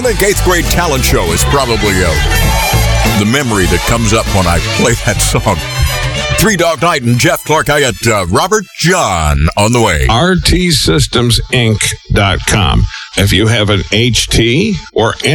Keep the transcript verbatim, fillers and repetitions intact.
I think eighth grade talent show is probably uh, the memory that comes up when I play that song. Three Dog Night and Jeff Clark. I got uh, Robert John on the way. R T Systems Inc dot com. If you have an H T or